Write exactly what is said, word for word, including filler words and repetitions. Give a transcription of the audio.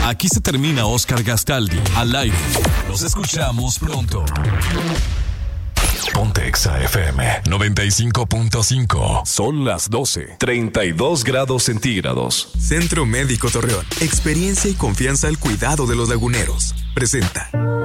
Aquí se termina Oscar Gastaldi, al aire. Nos escuchamos pronto. Ponte Exa F M noventa y cinco punto cinco. Son las doce. treinta y dos grados centígrados. Centro Médico Torreón. Experiencia y confianza al cuidado de los laguneros. Presenta.